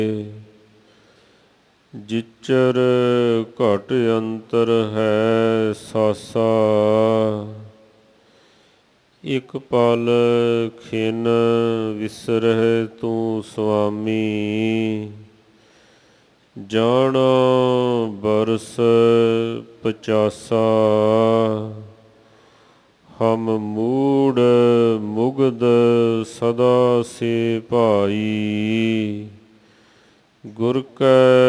ਜਿਚਰ ਘਟ ਅੰਤਰ ਹੈ ਸਾਸਾ। ਇਕ ਪਲ ਖਿਨ ਵਿਸਰਹਿ ਤੂੰ ਸੁਆਮੀ। ਜਾਣਾ ਬਰਸ 50 ਹਮ ਮੂੜ ਮੁਗਧ ਸਦਾ ਸੇ ਭਾਈ। ਗੁਰ ਕੈ